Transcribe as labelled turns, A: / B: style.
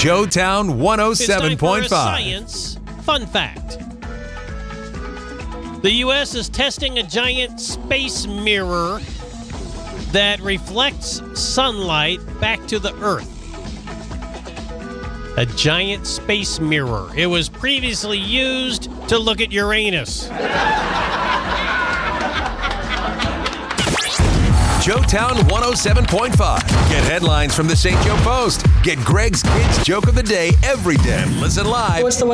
A: Joetown
B: It's time for a
A: 107.5.
B: science fun fact. The U.S. is testing a giant space mirror that reflects sunlight back to the Earth. A giant space mirror. It was previously used to look at Uranus.
A: Joetown 107.5. Get headlines from the St. Joe Post. Get Greg's Kids Joke of the Day every day. Listen live.
C: What's the